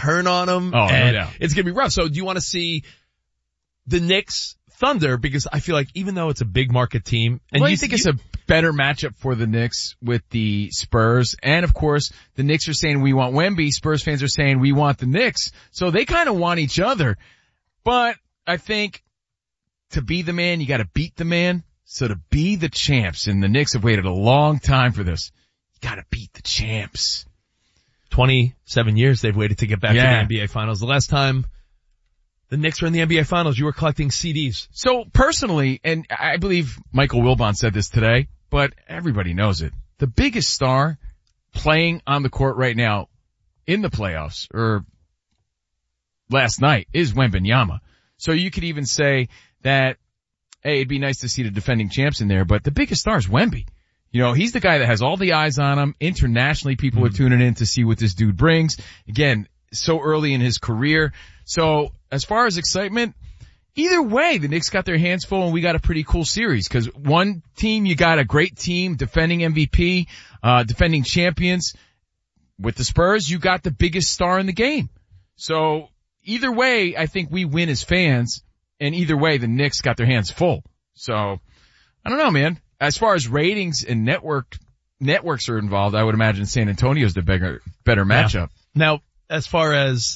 turn on them. Oh, and no doubt. it's going to be rough. So do you want to see the Knicks Thunder? Because I feel like even though it's a big market team, and you think it's a better matchup for the Knicks with the Spurs, and of course the Knicks are saying we want Wemby, Spurs fans are saying we want the Knicks, so they kind of want each other. But I think to be the man, you got to beat the man. So to be the champs, and the Knicks have waited a long time for this, you got to beat the champs. 27 years they've waited to get back to the NBA Finals. The last time the Knicks were in the NBA Finals, you were collecting CDs. So personally, and I believe Michael Wilbon said this today, but everybody knows it, the biggest star playing on the court right now in the playoffs, or last night, is Wembanyama. So you could even say that, hey, it'd be nice to see the defending champs in there, but the biggest star is Wemby. You know, he's the guy that has all the eyes on him. Internationally, people are tuning in to see what this dude brings. Again, so early in his career. So as far as excitement, either way, the Knicks got their hands full and we got a pretty cool series. Cause one team, you got a great team, defending MVP, defending champions. With the Spurs, you got the biggest star in the game. So either way, I think we win as fans. And either way, the Knicks got their hands full. So I don't know, man. As far as ratings and networks are involved, I would imagine San Antonio's the better matchup. Yeah. Now, as far as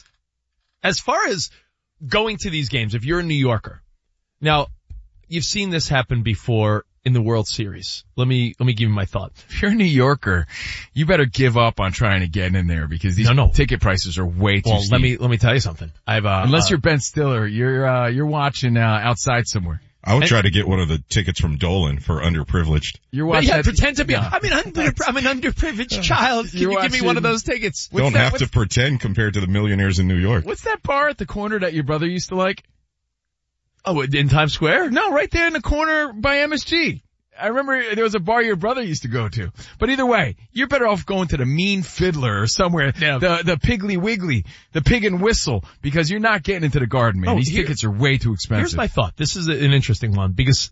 going to these games, if you're a New Yorker, now you've seen this happen before in the World Series. Let me give you my thought. If you're a New Yorker, you better give up on trying to get in there because these ticket prices are way too steep. Let me tell you something. Unless you're Ben Stiller, you're watching outside somewhere. I would try to get one of the tickets from Dolan for underprivileged. You're watching. Pretend to be. I'm an underprivileged child. Can you give me one of those tickets? Don't have to pretend compared to the millionaires in New York. What's that bar at the corner that your brother used to like? Oh, in Times Square? No, right there in the corner by MSG. I remember there was a bar your brother used to go to. But either way, you're better off going to the Mean Fiddler or somewhere, the Piggly Wiggly, the Pig and Whistle, because you're not getting into the Garden, man. These tickets are way too expensive. Here's my thought. This is an interesting one because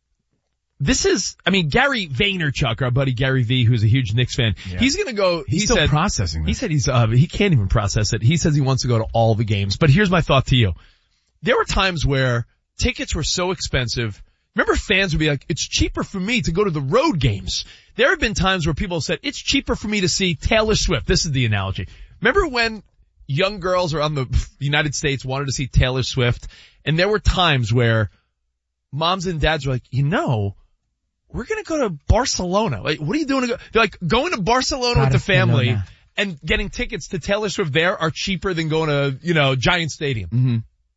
Gary Vaynerchuk, our buddy Gary V, who's a huge Knicks fan, he's gonna go, he's still processing this. He said he can't even process it. He says he wants to go to all the games. But here's my thought to you. There were times where tickets were so expensive. Remember, fans would be like, it's cheaper for me to go to the road games. There have been times where people have said, it's cheaper for me to see Taylor Swift. This is the analogy. Remember when young girls around the United States wanted to see Taylor Swift? And there were times where moms and dads were like, we're going to go to Barcelona. Like, what are you doing? They're like, going to Barcelona with the family and getting tickets to Taylor Swift there are cheaper than going to, Giant Stadium. Mm-hmm.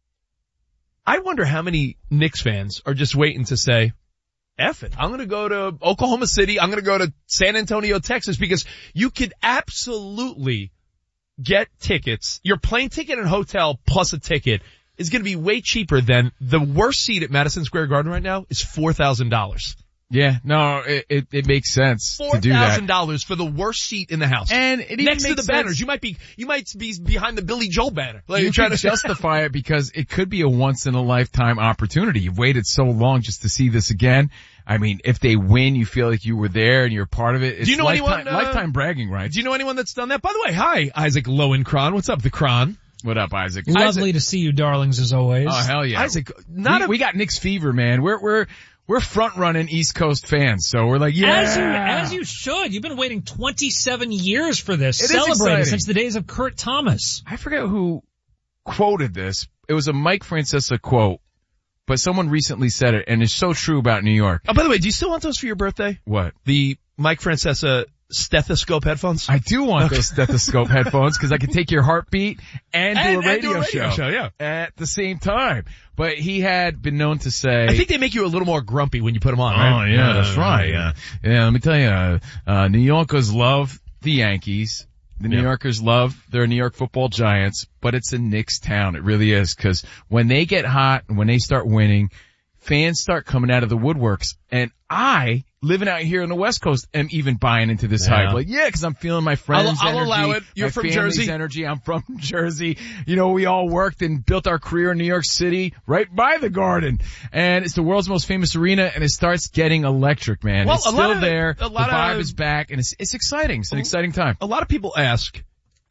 I wonder how many Knicks fans are just waiting to say, F it. I'm going to go to Oklahoma City. I'm going to go to San Antonio, Texas, because you could absolutely get tickets. Your plane ticket and hotel plus a ticket is going to be way cheaper than the worst seat at Madison Square Garden right now is $4,000. Yeah, no, it makes sense to do that. $4,000 for the worst seat in the house. And it even next to makes the banners. sense. You might be behind the Billy Joel banner. Like, you try to justify it because it could be a once in a lifetime opportunity. You've waited so long just to see this again. I mean, if they win, you feel like you were there and you're part of it. It's do you know lifetime bragging rights. Do you know anyone that's done that? By the way, hi, Isaac Lowenkron. What's up, the Kron? What up, Isaac? Lovely to see you, darlings, as always. Oh, hell yeah. Isaac, we got Knicks fever, man. We're front running East Coast fans, so we're like, As you should. You've been waiting 27 years for this. Celebrated since the days of Kurt Thomas. I forget who quoted this. It was a Mike Francesa quote, but someone recently said it, and it's so true about New York. Oh, by the way, do you still want those for your birthday? What? The Mike Francesa stethoscope headphones? I do want those stethoscope headphones because I can take your heartbeat and do a radio show at the same time. But he had been known to say, I think they make you a little more grumpy when you put them on, right? Oh yeah, that's right. Yeah, let me tell you, New Yorkers love the Yankees. The New Yorkers love their New York Football Giants, but it's a Knicks town. It really is, because when they get hot and when they start winning, fans start coming out of the woodworks. And I, living out here on the West Coast, am even buying into this hype. Like, because I'm feeling my friends' energy. I'll allow it. You're from Jersey. Energy. I'm from Jersey. We all worked and built our career in New York City right by the Garden. And it's the world's most famous arena, and it starts getting electric, man. Well, it's still there. The vibe is back, and it's exciting. It's an exciting time. A lot of people ask,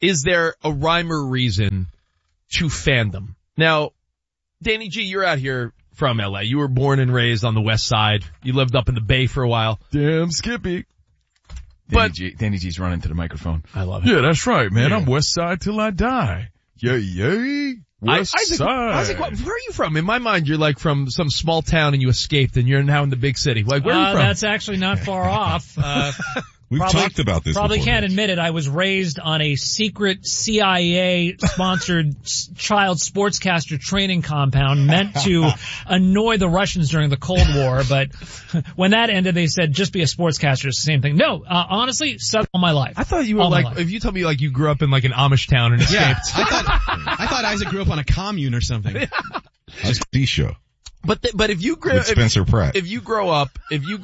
is there a rhyme or reason to fandom? Now, Danny G, you're out here from LA. You were born and raised on the west side. You lived up in the Bay for a while. Damn Skippy. Danny G's running to the microphone. I love it. Yeah, that's right, man. Yeah. I'm west side till I die. Yay. West side. Isaac, where are you from? In my mind, you're like from some small town and you escaped and you're now in the big city. Like, where are you from? That's actually not far off. We've talked about this Probably before, can't admit it. I was raised on a secret CIA-sponsored child sportscaster training compound meant to annoy the Russians during the Cold War. But when that ended, they said, just be a sportscaster. It's the same thing. No, honestly, Southern all my life. I thought you were like, if you told me like you grew up in like an Amish town and escaped. Yeah, I thought Isaac grew up on a commune or something. A C-show. But if you with Spencer Pratt. If you grow up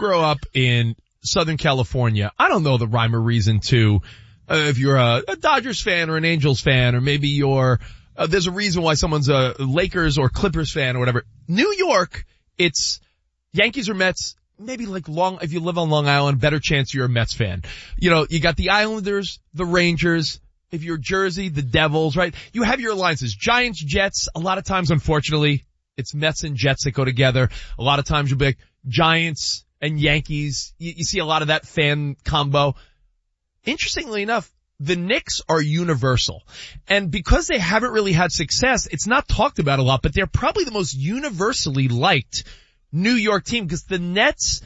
in Southern California, I don't know the rhyme or reason to, if you're a Dodgers fan or an Angels fan, or maybe you're, there's a reason why someone's a Lakers or Clippers fan or whatever. New York, it's Yankees or Mets, maybe like if you live on Long Island, better chance you're a Mets fan. You know, you got the Islanders, the Rangers, if you're Jersey, the Devils, right? You have your alliances. Giants, Jets, a lot of times, unfortunately, it's Mets and Jets that go together. A lot of times you'll be like Giants and Yankees. You see a lot of that fan combo. Interestingly enough, the Knicks are universal. And because they haven't really had success, it's not talked about a lot, but they're probably the most universally liked New York team, because the Nets,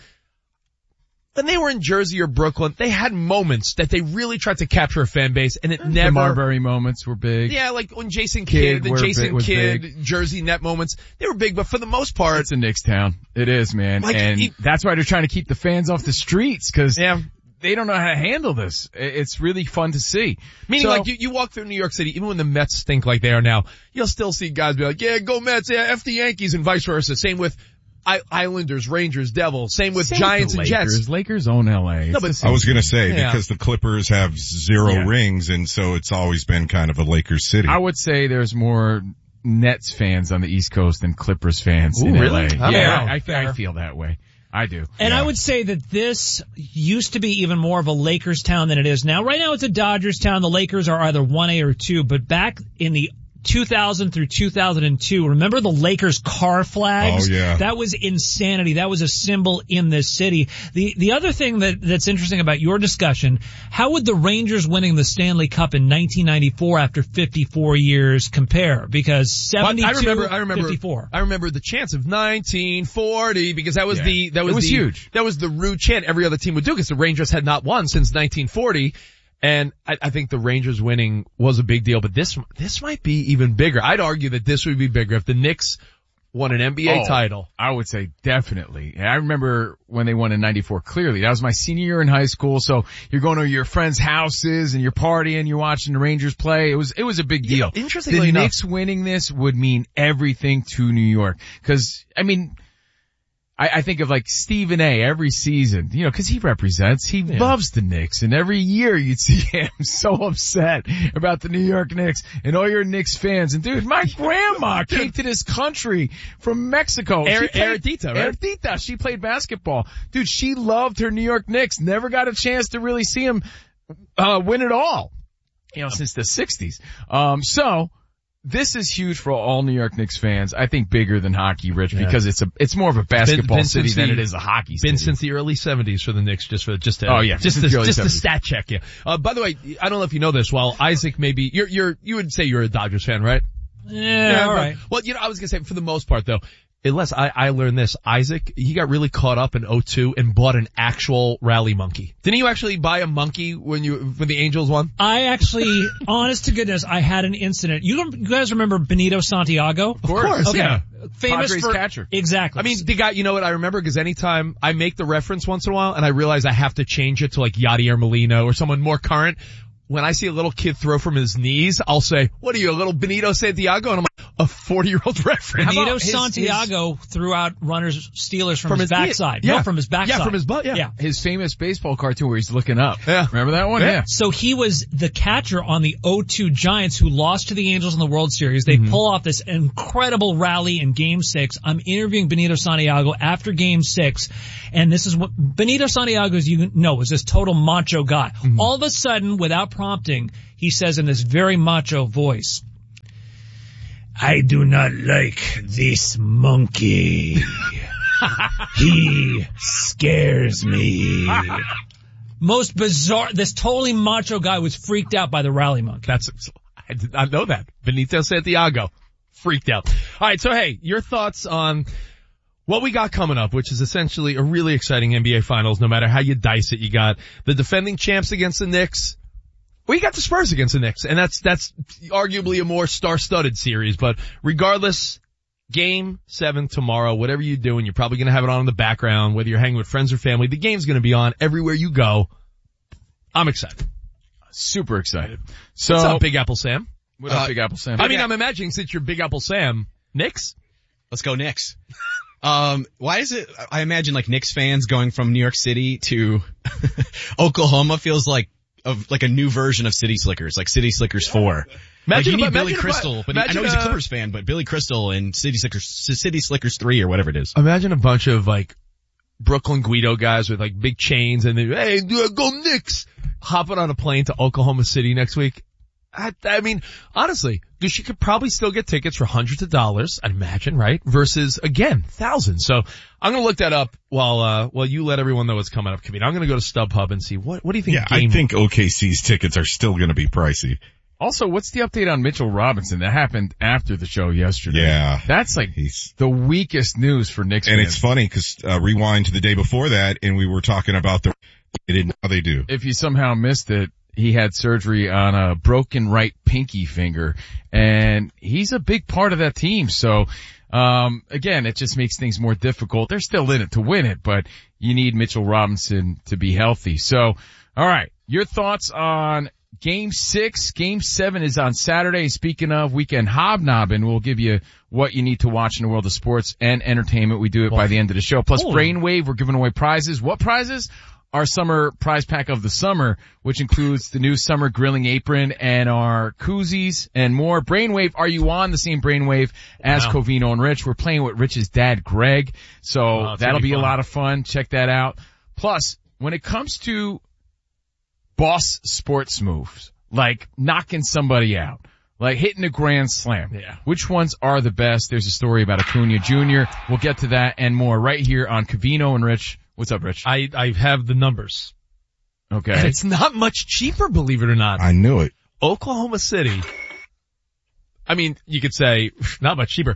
when they were in Jersey or Brooklyn, they had moments that they really tried to capture a fan base, and it never. The Marbury moments were big. Yeah, like when Jason Kidd, Jersey Net moments, they were big, but for the most part. It's a Knicks town. It is, man. Like, and that's why they're trying to keep the fans off the streets, because they don't know how to handle this. It's really fun to see. Meaning, like, you walk through New York City, even when the Mets stink like they are now, you'll still see guys be like, yeah, go Mets, yeah, F the Yankees, and vice versa. Same with Islanders, Rangers, Devils. Same with Giants and Jets. Lakers own LA. No, but I was going to say, because the Clippers have zero rings, and so it's always been kind of a Lakers city. I would say there's more Nets fans on the East Coast than Clippers fans in really? LA. I feel that way. I do. And I would say that this used to be even more of a Lakers town than it is now. Right now it's a Dodgers town. The Lakers are either 1A or 2, but back in the 2000 through 2002, remember the Lakers car flags? Oh, yeah. That was insanity. That was a symbol in this city. The other thing that's interesting about your discussion, how would the Rangers winning the Stanley Cup in 1994 after 54 years compare? Because 72, I remember 54. I remember the chants of 1940, because that was huge. That was the rude chant every other team would do, because the Rangers had not won since 1940. And I think the Rangers winning was a big deal, but this might be even bigger. I'd argue that this would be bigger if the Knicks won an NBA title. I would say definitely. And I remember when they won in 94 clearly. That was my senior year in high school, so you're going to your friends' houses and you're partying, you're watching the Rangers play. It was a big deal. Yeah, interestingly enough, the Knicks winning this would mean everything to New York. Cause, I mean, I think of like Stephen A. every season, cause he loves the Knicks, and every year you'd see him so upset about the New York Knicks and all your Knicks fans. And dude, my grandma came to this country from Mexico. Eritita, right? Eritita, she played basketball. Dude, she loved her New York Knicks, never got a chance to really see him, win it all, since the 60s. So, this is huge for all New York Knicks fans. I think bigger than hockey, Rich, because it's more of a basketball city than it is a hockey city. Been since the early 70s for the Knicks, just to stat check you. By the way, I don't know if you know this. Well, Isaac, maybe you would say you're a Dodgers fan, right? Yeah, all right. Well, I was gonna say for the most part though. Unless I learned this, Isaac, he got really caught up in 2002 and bought an actual rally monkey. Didn't you actually buy a monkey when the Angels won? I actually, honest to goodness, I had an incident. You guys remember Benito Santiago? Of course, okay. Yeah. Famous Padres catcher. Exactly. I mean, the guy, you know what I remember? Because anytime I make the reference once in a while and I realize I have to change it to like Yadier Molina or someone more current, when I see a little kid throw from his knees, I'll say, what are you, a little Benito Santiago? And I'm like, a 40-year-old reference. Benito Santiago threw out runners, Steelers from his backside. Yeah. No, from his backside. Yeah, from his butt, yeah. His famous baseball cartoon where he's looking up. Yeah. Remember that one? Yeah. So he was the catcher on the 0-2 Giants who lost to the Angels in the World Series. They pull off this incredible rally in Game 6. I'm interviewing Benito Santiago after Game 6, and this is what Benito Santiago, as you know, was this total macho guy. All of a sudden, without prompting, he says in this very macho voice, "I do not like this monkey. He scares me." Most bizarre. This totally macho guy was freaked out by the rally monkey. I did not know that. Benito Santiago. Freaked out. All right, so hey, your thoughts on what we got coming up, which is essentially a really exciting NBA Finals, no matter how you dice it. You got the defending champs against the Knicks. Well, you got the Spurs against the Knicks, and that's arguably a more star-studded series, but regardless, Game 7 tomorrow, whatever you're doing, you're probably going to have it on in the background, whether you're hanging with friends or family. The game's going to be on everywhere you go. I'm excited. Super excited. So, what's up, Big Apple Sam? What up, Big Apple Sam? I mean, I'm imagining since you're Big Apple Sam, Knicks? Let's go Knicks. Why is it, I imagine like Knicks fans going from New York City to Oklahoma feels like a new version of City Slickers, like City Slickers 4. Imagine like you need Billy Crystal, but I know he's a Clippers fan, but Billy Crystal and City Slickers 3 or whatever it is. Imagine a bunch of like Brooklyn Guido guys with like big chains and they, hey, go Knicks, hopping on a plane to Oklahoma City next week. I mean, honestly, because you could probably still get tickets for hundreds of dollars, I'd imagine, right? Versus, again, thousands. So I'm going to look that up while you let everyone know what's coming up, Kavita. I'm going to go to StubHub and see what do you think? Yeah, I think OKC's tickets are still going to be pricey. Also, what's the update on Mitchell Robinson? That happened after the show yesterday. Yeah. That's like the weakest news for Knicks fans. And it's funny because, rewind to the day before that and we were talking about how they do. If you somehow missed it, he had surgery on a broken right pinky finger, and he's a big part of that team. So, again, it just makes things more difficult. They're still in it to win it, but you need Mitchell Robinson to be healthy. So, all right, your thoughts on Game 6. Game 7 is on Saturday. Speaking of weekend hobnobbing, we'll give you what you need to watch in the world of sports and entertainment. We do it by the end of the show. Plus, Brainwave, we're giving away prizes. What prizes? Our summer prize pack of the summer, which includes the new summer grilling apron and our koozies and more. Brainwave, are you on the same Brainwave as Covino and Rich? We're playing with Rich's dad, Greg. So that'll be a lot of fun. Check that out. Plus, when it comes to boss sports moves, like knocking somebody out, like hitting a grand slam, which ones are the best? There's a story about Acuna Jr. We'll get to that and more right here on Covino and Rich. What's up, Rich? I have the numbers. Okay. And it's not much cheaper, believe it or not. I knew it. Oklahoma City, I mean, you could say not much cheaper.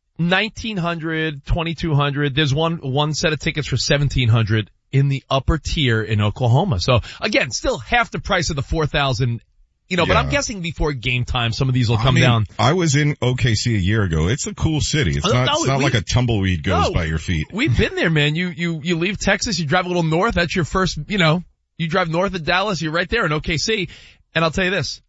$1,900, $2,200. There's one set of tickets for $1,700 in the upper tier in Oklahoma. So again, still half the price of the 4,000. But I'm guessing before game time, some of these will come down. I was in OKC a year ago. It's a cool city. It's not like a tumbleweed goes by your feet. We've been there, man. You leave Texas, you drive a little north. That's your first, you drive north of Dallas, you're right there in OKC. And I'll tell you this,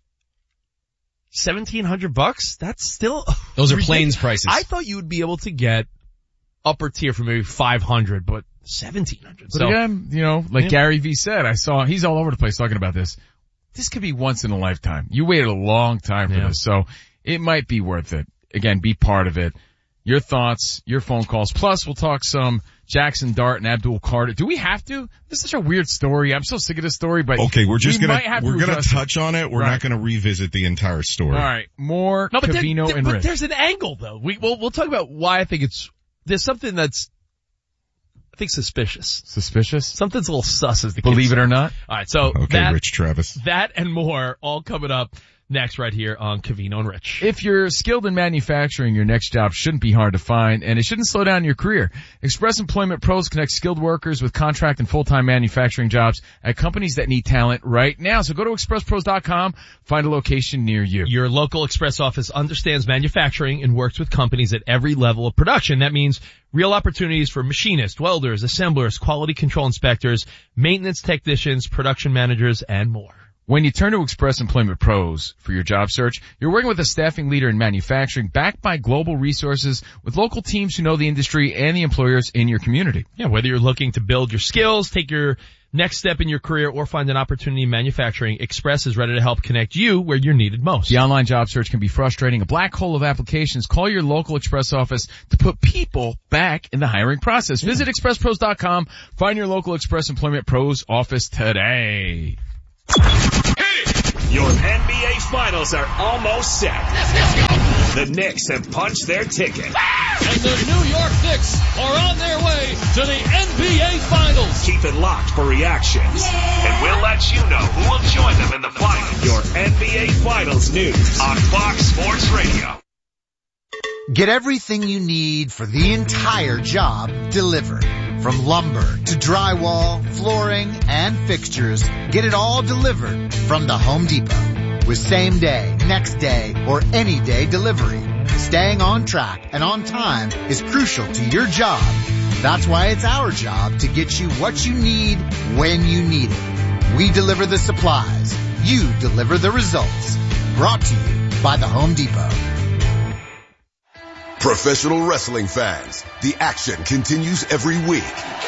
$1,700, that's still those are planes prices. I thought you would be able to get upper tier for maybe $500, but $1,700. But again, Gary Vee said, he's all over the place talking about this. This could be once in a lifetime. You waited a long time for this, so it might be worth it. Again, be part of it. Your thoughts, your phone calls. Plus, we'll talk some Jackson Dart and Abdul Carter. Do we have to? This is such a weird story. I'm so sick of this story, but okay, we're gonna touch on it. We're not gonna revisit the entire story. All right, more Covino and Rich. But there's an angle though. We'll talk about why I think there's something that's I think suspicious. Suspicious? Something's a little sus as the kids Believe it or not. All right, so Rich Travis. That and more all coming up next right here on Covino and Rich. If you're skilled in manufacturing, your next job shouldn't be hard to find, and it shouldn't slow down your career. Express Employment Pros connect skilled workers with contract and full-time manufacturing jobs at companies that need talent right now. So go to expresspros.com, find a location near you. Your local Express office understands manufacturing and works with companies at every level of production. That means real opportunities for machinists, welders, assemblers, quality control inspectors, maintenance technicians, production managers, and more. When you turn to Express Employment Pros for your job search, you're working with a staffing leader in manufacturing backed by global resources with local teams who know the industry and the employers in your community. Yeah, whether you're looking to build your skills, take your next step in your career, or find an opportunity in manufacturing, Express is ready to help connect you where you're needed most. The online job search can be frustrating, a black hole of applications. Call your local Express office to put people back in the hiring process. Visit expresspros.com. Find your local Express Employment Pros office today. Your NBA Finals are almost set. The Knicks have punched their ticket. And the New York Knicks are on their way to the NBA Finals. Keep it locked for reactions. And we'll let you know who will join them in the finals. Your NBA Finals news on Fox Sports Radio. Get everything you need for the entire job delivered. From lumber to drywall, flooring, and fixtures, get it all delivered from the Home Depot. With same day, next day, or any day delivery. Staying on track and on time is crucial to your job. That's why it's our job to get you what you need when you need it. We deliver the supplies. You deliver the results. Brought to you by the Home Depot. Professional wrestling fans, the action continues every week.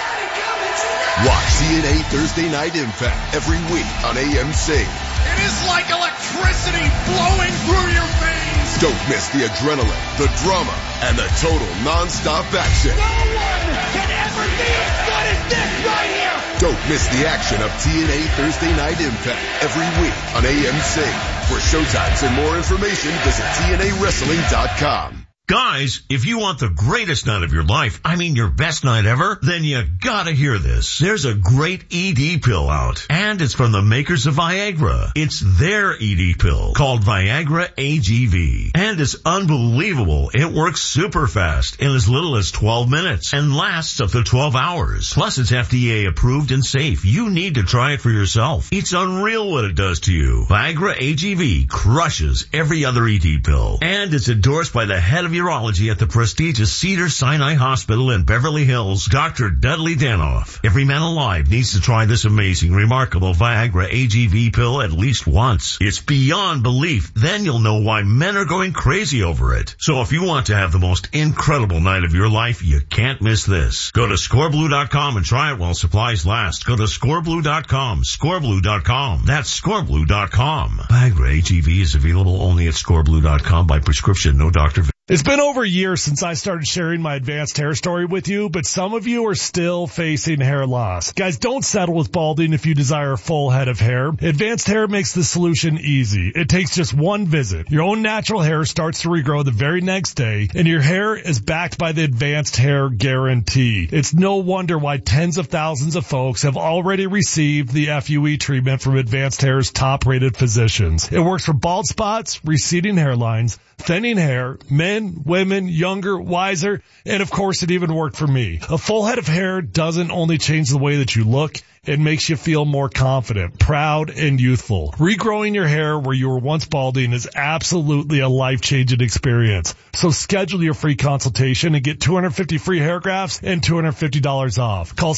Watch TNA Thursday Night Impact every week on AMC. It is like electricity flowing through your veins. Don't miss the adrenaline, the drama, and the total non-stop action. No one can ever be as good as this right here. Don't miss the action of TNA Thursday Night Impact every week on AMC. For showtimes and more information, visit TNAWrestling.com. Guys, if you want the greatest night of your life, I mean your best night ever, then you gotta hear this. There's a great ED pill out, and it's from the makers of Viagra. It's their ED pill called Viagra AGV, and it's unbelievable. It works super fast in as little as 12 minutes and lasts up to 12 hours. Plus, it's FDA approved and safe. You need to try it for yourself. It's unreal what it does to you. Viagra AGV crushes every other ED pill, and it's endorsed by the head of urology at the prestigious Cedars-Sinai Hospital in Beverly Hills, Dr. Dudley Danoff. Every man alive needs to try this amazing, remarkable Viagra AGV pill at least once. It's beyond belief. Then you'll know why men are going crazy over it. So if you want to have the most incredible night of your life, you can't miss this. Go to scoreblue.com and try it while supplies last. Go to scoreblue.com, scoreblue.com. That's scoreblue.com. Viagra AGV is available only at scoreblue.com by prescription, no doctor. It's been over a year since I started sharing my advanced hair story with you, but some of you are still facing hair loss. Guys, don't settle with balding if you desire a full head of hair. Advanced Hair makes the solution easy. It takes just one visit. Your own natural hair starts to regrow the very next day, and your hair is backed by the Advanced Hair Guarantee. It's no wonder why tens of thousands of folks have already received the FUE treatment from Advanced Hair's top-rated physicians. It works for bald spots, receding hairlines, thinning hair, men, women, younger, wiser, and of course it even worked for me. A full head of hair doesn't only change the way that you look, it makes you feel more confident, proud, and youthful. Regrowing your hair where you were once balding is absolutely a life-changing experience. So schedule your free consultation and get 250 free hair grafts and $250 off. Call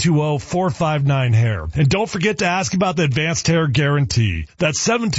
720-459-HAIR. And don't forget to ask about the Advanced Hair Guarantee. That's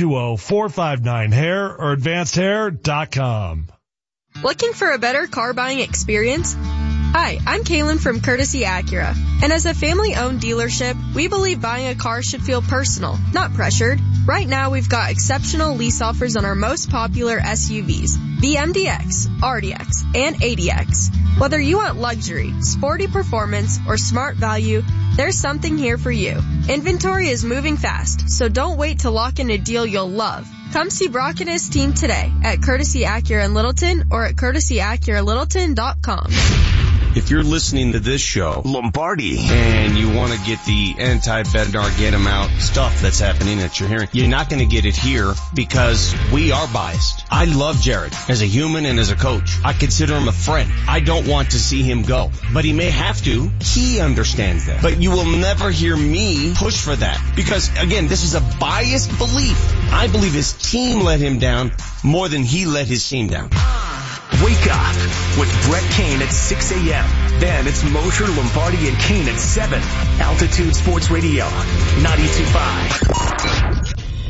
720-459-HAIR or advancedhair.com. Looking for a better car buying experience? Hi, I'm Kaylin from Courtesy Acura, and as a family-owned dealership, we believe buying a car should feel personal, not pressured. Right now, we've got exceptional lease offers on our most popular SUVs, the MDX, RDX, and ADX. Whether you want luxury, sporty performance, or smart value, there's something here for you. Inventory is moving fast, so don't wait to lock in a deal you'll love. Come see Brock and his team today at Courtesy Acura in Littleton or at CourtesyAcuraLittleton.com. If you're listening to this show, Lombardi, and you want to get the anti-Bednar, get him out stuff that's happening that you're hearing, you're not going to get it here because we are biased. I love Jared as a human and as a coach. I consider him a friend. I don't want to see him go, but he may have to. He understands that. But you will never hear me push for that because, again, this is a biased belief. I believe his team let him down more than he let his team down. Wake up with Brett Kane at 6 a.m. Then it's Mosher, Lombardi, and Kane at 7. Altitude Sports Radio, 92.5.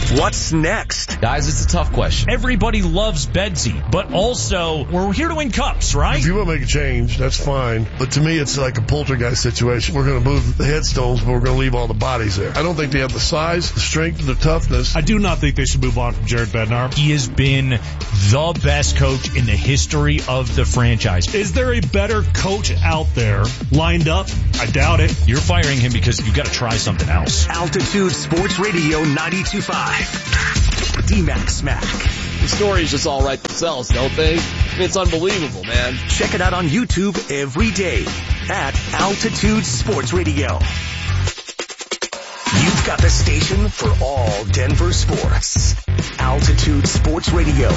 What's next? Guys, it's a tough question. Everybody loves Bedsy, but also we're here to win cups, right? If you want to make a change, that's fine. But to me, it's like a poltergeist situation. We're going to move the headstones, but we're going to leave all the bodies there. I don't think they have the size, the strength, the toughness. I do not think they should move on from Jared Bednar. He has been the best coach in the history of the franchise. Is there a better coach out there lined up? I doubt it. You're firing him because you've got to try something else. Altitude Sports Radio 92.5. D-Mac Smack. The stories just all write themselves, don't they? It's unbelievable, man. Check it out on YouTube every day at Altitude Sports Radio. You've got the station for all Denver sports. Altitude Sports Radio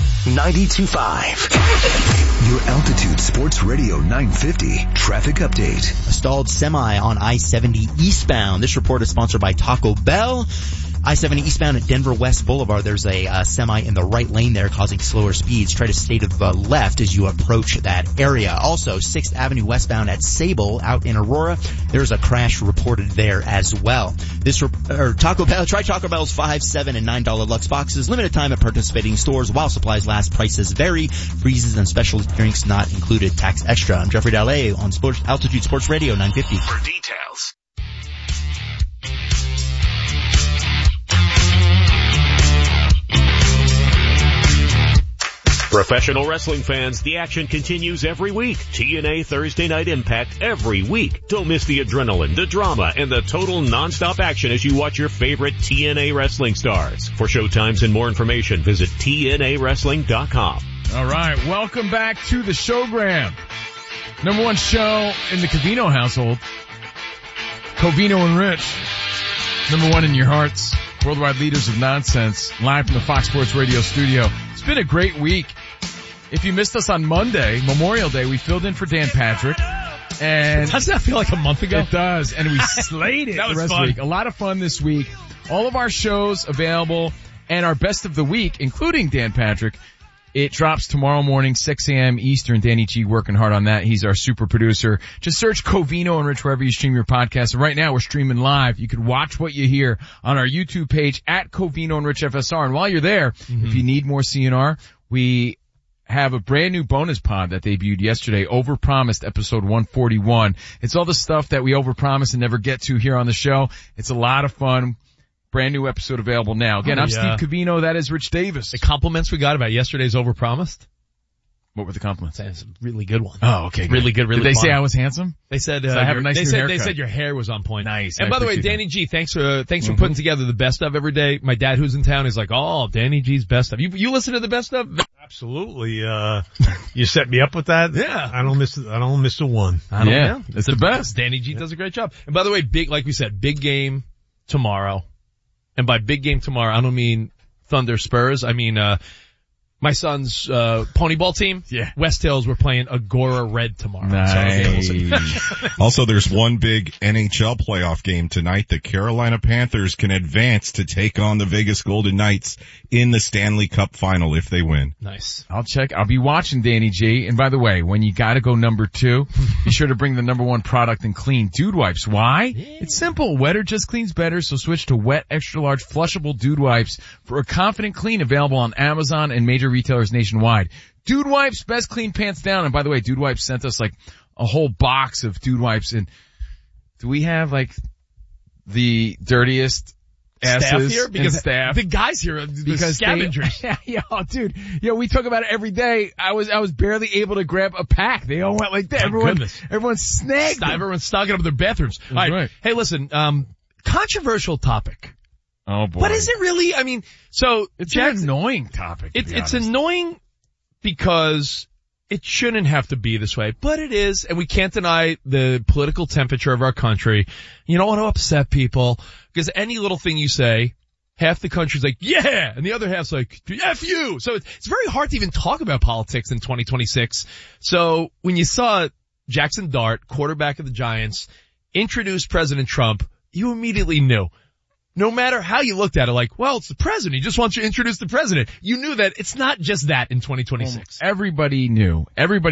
92.5. Your Altitude Sports Radio 950 traffic update. A stalled semi on I-70 eastbound. This report is sponsored by Taco Bell. I-70 eastbound at Denver West Boulevard, there's a semi in the right lane there causing slower speeds. Try to stay to the left as you approach that area. Also, 6th Avenue westbound at Sable out in Aurora, there's a crash reported there as well. Taco Bell, try Taco Bell's $5, $7, and $9 Lux boxes. Limited time at participating stores while supplies last. Prices vary. Freezes and special drinks not included. Tax extra. I'm Jeffrey Dalle on Altitude Sports Radio 950. For details. Professional wrestling fans, the action continues every week. TNA Thursday Night Impact every week. Don't miss the adrenaline, the drama, and the total nonstop action as you watch your favorite TNA wrestling stars. For showtimes and more information, visit TNAWrestling.com. All right, welcome back to the Showgram. Number one show in the Covino household. Covino and Rich. Number one in your hearts. Worldwide leaders of nonsense. Live from the Fox Sports Radio studio. It's been a great week. If you missed us on Monday, Memorial Day, we filled in for Dan Patrick. And doesn't that feel like a month ago? It does. And we slayed it that was the rest fun. of the week. A lot of fun this week. All of our shows available and our best of the week, including Dan Patrick. It drops tomorrow morning, 6 a.m. Eastern. Danny G working hard on that. He's our super producer. Just search Covino and Rich wherever you stream your podcast. And right now we're streaming live. You can watch what you hear on our YouTube page at Covino and Rich FSR. And while you're there, if you need more CNR, we have a brand new bonus pod that debuted yesterday, Overpromised, episode 141. It's all the stuff that we overpromise and never get to here on the show. It's a lot of fun. Brand new episode available now. Again, I'm Steve Covino. That is Rich Davis. The compliments we got about yesterday's Overpromised. What were the compliments? That's a really good one. Oh, okay. Good. Really good. Really Did they fun. say I was handsome? They said I have a nice new haircut. They said your hair was on point. Nice. And by the way, Danny G, thanks for putting together the best of every day. My dad, who's in town, is like, "Oh, Danny G's best of." You listen to the best of? Absolutely. You set me up with that. Yeah. I don't miss a one. I don't know. It's the best. Danny G does a great job. And by the way, like we said, big game tomorrow. And by big game tomorrow, I don't mean Thunder Spurs. I mean, my son's, pony ball team. Yeah. West Hills, we're playing Agora Red tomorrow. Nice. So, also, there's one big NHL playoff game tonight. The Carolina Panthers can advance to take on the Vegas Golden Knights in the Stanley Cup final if they win. Nice. I'll be watching Danny G. And by the way, when you gotta go number 2, be sure to bring the number 1 product in clean dude wipes. Why? Yeah. It's simple. Wetter just cleans better, so switch to wet extra large flushable dude wipes for a confident clean, available on Amazon and major retailers nationwide. Dude wipes, best clean pants down. And by the way, Dude Wipes sent us like a whole box of Dude Wipes. And do we have like the dirtiest staff here? Because staff. The guys here are the scavengers. We talk about it every day. I was barely able to grab a pack. They all went like that. Everyone snagged them. Everyone's stocking up their bathrooms. All right. Hey, listen, controversial topic. Oh boy. But is it really? I mean, so it's an annoying topic. It's annoying because it shouldn't have to be this way, but it is, and we can't deny the political temperature of our country. You don't want to upset people because any little thing you say, half the country's like, yeah, and the other half's like, F you. So it's very hard to even talk about politics in 2026. So when you saw Jackson Dart, quarterback of the Giants, introduce President Trump, you immediately knew. No matter how you looked at it, like, well, it's the president. He just wants you to introduce the president. You knew that it's not just that in 2026. Everybody knew.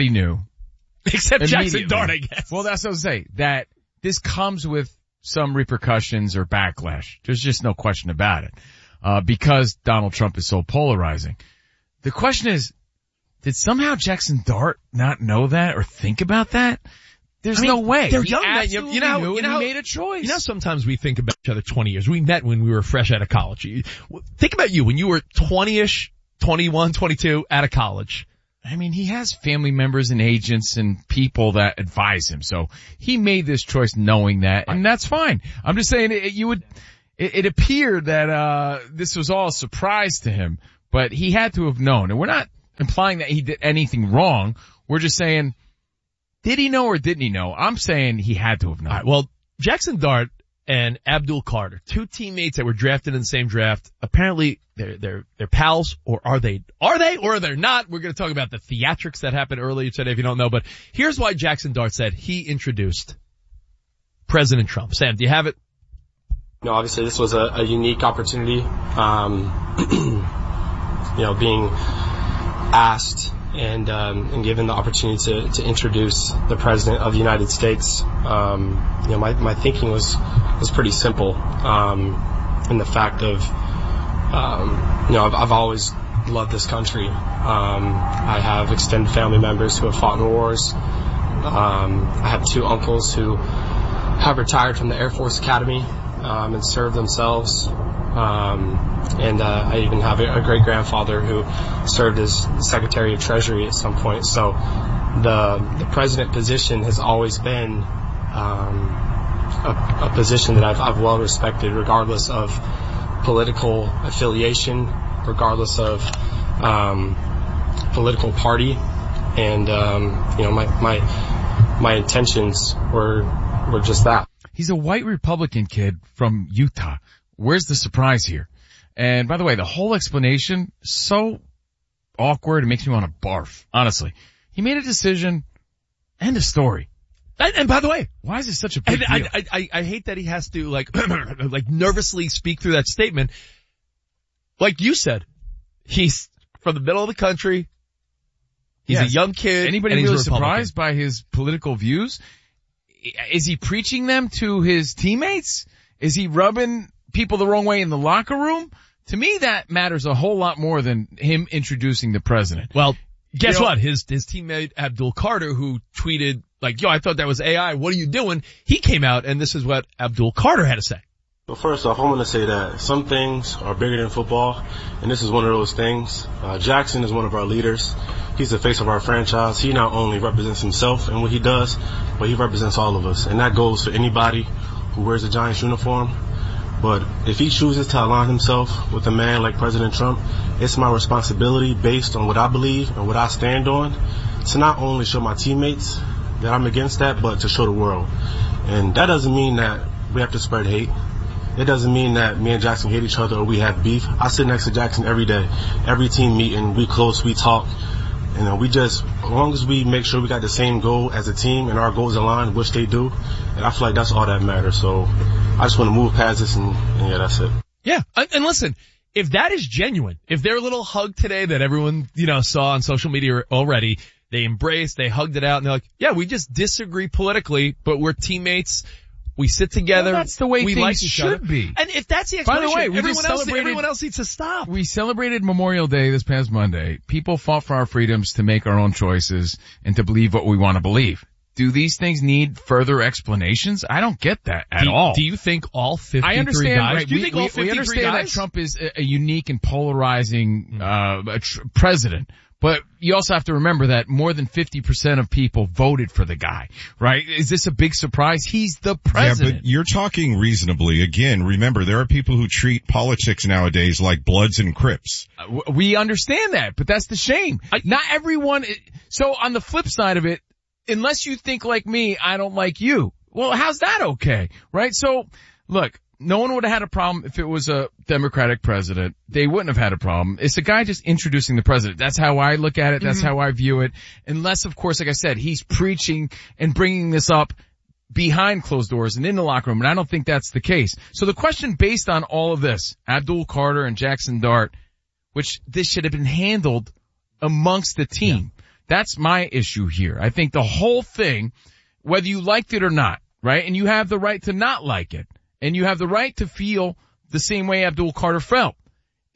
Except Jackson Dart, I guess. Well, that's what I was saying. That this comes with some repercussions or backlash. There's just no question about it. because Donald Trump is so polarizing. The question is, did somehow Jackson Dart not know that or think about that? There's no way. They're He young. absolutely You know, knew, and he made a choice. You know, sometimes we think about each other 20 years. We met when we were fresh out of college. Think about you when you were 20-ish, 21, 22, out of college. I mean, he has family members and agents and people that advise him. So he made this choice knowing that, and that's fine. I'm just saying it appeared that, this was all a surprise to him, but he had to have known. And we're not implying that he did anything wrong. We're just saying, did he know or didn't he know? I'm saying he had to have known. All right, well, Jackson Dart and Abdul Carter, two teammates that were drafted in the same draft. Apparently they're pals, or are they or are they not? We're going to talk about the theatrics that happened earlier today if you don't know, but here's why Jackson Dart said he introduced President Trump. Sam, do you have it? You know, obviously this was a unique opportunity. You know, being asked and given the opportunity to introduce the President of the United States. You know, my thinking was pretty simple, in the fact of, you know, I've always loved this country. I have extended family members who have fought in wars. I have two uncles who have retired from the Air Force Academy, and served themselves. And I even have a great-grandfather who served as Secretary of Treasury at some point. So the president position has always been a position that I've well respected, regardless of political affiliation, regardless of political party. And you know, my intentions were just that. He's a white Republican kid from Utah. Where's the surprise here? And by the way, the whole explanation, so awkward, it makes me want to barf. Honestly. He made a decision, end of story. And by the way, why is this such a big deal? I hate that he has to like nervously speak through that statement. Like you said, he's from the middle of the country. He's a young kid. Anybody and really he's surprised by his political views? Is he preaching them to his teammates? Is he rubbing people the wrong way in the locker room? To me, that matters a whole lot more than him introducing the president. Well, guess what? His teammate Abdul Carter, who tweeted like, yo, I thought that was AI. What are you doing? He came out, and this is what Abdul Carter had to say. Well, first off, I want to say that some things are bigger than football, and this is one of those things. Jackson is one of our leaders. He's the face of our franchise. He not only represents himself and what he does, but he represents all of us. And that goes for anybody who wears a Giants uniform. But if he chooses to align himself with a man like President Trump, it's my responsibility, based on what I believe and what I stand on, to not only show my teammates that I'm against that, but to show the world. And that doesn't mean that we have to spread hate. It doesn't mean that me and Jackson hate each other or we have beef. I sit next to Jackson every day. Every team meeting, we close, we talk. You know, as long as we make sure we got the same goal as a team and our goals align, which they do, and I feel like that's all that matters. So I just want to move past this and yeah, that's it. Yeah. And listen, if that is genuine, if their little hug today that everyone, saw on social media already, they embraced, they hugged it out, and they're like, yeah, we just disagree politically, but we're teammates. We sit together. Well, that's the way we things like each should other. be. And if that's the explanation, by the way, everyone else needs to stop. We celebrated Memorial Day this past Monday. People fought for our freedoms to make our own choices and to believe what we want to believe. Do these things need further explanations? I don't get that at all. Do you think all 53 I understand, guys? right? Do you think all 53 we understand guys? that Trump is a unique and polarizing president. But you also have to remember that more than 50% of people voted for the guy, right? Is this a big surprise? He's the president. Yeah, but you're talking reasonably. Again, remember, there are people who treat politics nowadays like Bloods and Crips. We understand that, but that's the shame. Not everyone. So on the flip side of it, unless you think like me, I don't like you. Well, how's that okay? Right? So look, no one would have had a problem if it was a Democratic president. They wouldn't have had a problem. It's a guy just introducing the president. That's how I look at it. That's how I view it. Unless, of course, like I said, he's preaching and bringing this up behind closed doors and in the locker room, and I don't think that's the case. So the question based on all of this, Abdul Carter and Jackson Dart, which this should have been handled amongst the team. Yeah. That's my issue here. I think the whole thing, whether you liked it or not, right, and you have the right to not like it, and you have the right to feel the same way Abdul Carter felt.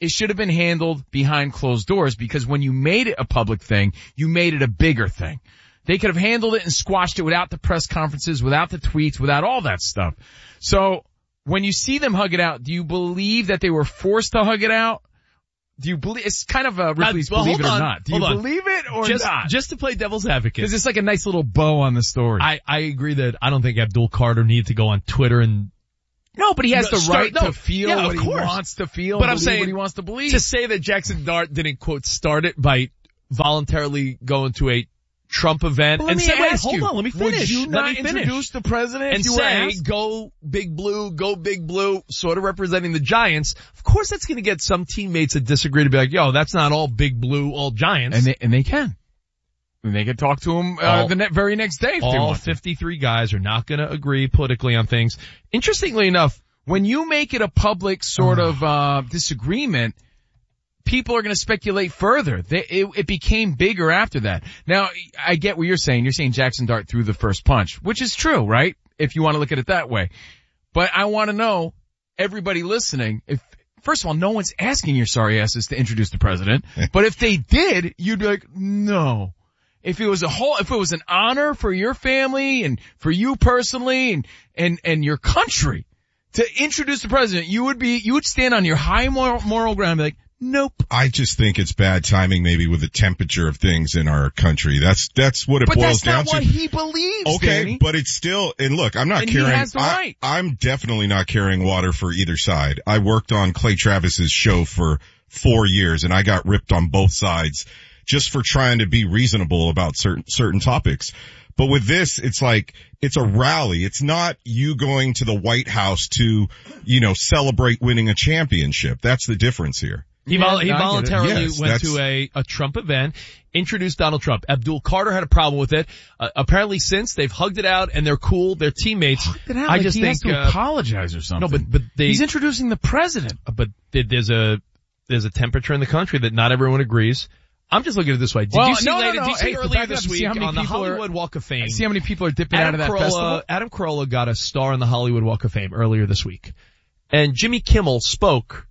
it should have been handled behind closed doors, because when you made it a public thing, you made it a bigger thing. They could have handled it and squashed it without the press conferences, without the tweets, without all that stuff. So when you see them hug it out, do you believe that they were forced to hug it out? Do you believe, it's kind of a Ripley's believe it or not. Do you believe it or not? Just to play devil's advocate. Because it's like a nice little bow on the story. I agree that I don't think Abdul Carter needed to go on Twitter and... No, but he has the right to feel what he wants to feel, but I'm saying what he wants to believe. To say that Jackson Dart didn't, quote, start it by voluntarily going to a Trump event and say, wait, hold on, let me finish. Would you not introduce the president and say, go Big Blue, sort of representing the Giants? Of course that's going to get some teammates that disagree to be like, yo, that's not all Big Blue, all Giants. And they can. And they can talk to him the very next day if they want. All 53 guys are not going to agree politically on things. Interestingly enough, when you make it a public sort of disagreement, people are going to speculate further. It became bigger after that. Now, I get what you're saying. You're saying Jackson Dart threw the first punch, which is true, right? If you want to look at it that way. But I want to know, everybody listening, first of all, no one's asking your sorry asses to introduce the president. But if they did, you'd be like, no. If it was an honor for your family and for you personally and your country to introduce the president, you would stand on your high moral ground and be like, nope. I just think it's bad timing maybe with the temperature of things in our country. That's what it boils down to. But that's not what he believes, Okay, Danny. but it's still, and look, I'm not carrying, he has the right. I'm definitely not carrying water for either side. I worked on Clay Travis's show for 4 years and I got ripped on both sides just for trying to be reasonable about certain topics. But with this, it's like, it's a rally. It's not you going to the White House to, celebrate winning a championship. That's the difference here. He voluntarily went to a Trump event, introduced Donald Trump. Abdul Carter had a problem with it. Apparently since they've hugged it out and they're cool, they're teammates. I just think he has to apologize or something. No, but he's introducing the president. But there's a temperature in the country that not everyone agrees. I'm just looking at it this way. Did you see earlier this week on the Hollywood Walk of Fame? See how many people are dipping out of that festival? Adam Carolla got a star on the Hollywood Walk of Fame earlier this week. And Jimmy Kimmel spoke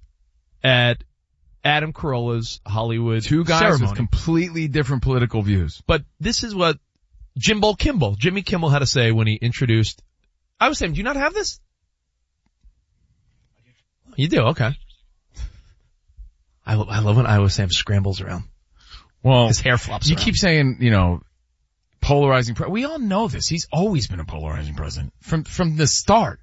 at Adam Carolla's Hollywood Two guys ceremony. with completely different political views. But this is what Jimmy Kimmel had to say when he introduced, I was saying, do you not have this? You do? Okay. I love when Iowa Sam scrambles around. Well, his hair flops You around. keep saying, polarizing. We all know this. He's always been a polarizing president from the start.